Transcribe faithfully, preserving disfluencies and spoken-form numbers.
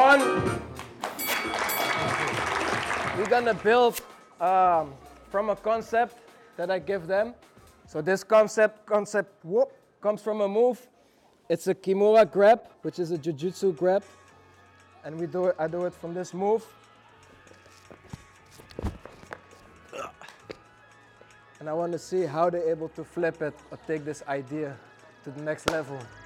one, we're gonna build um, from a concept that I give them. So this concept, concept whoop, comes from a move. It's a Kimura grab, which is a jiu-jitsu grab. And we do it, I do it from this move. And I want to see how they're able to flip it or take this idea to the next level.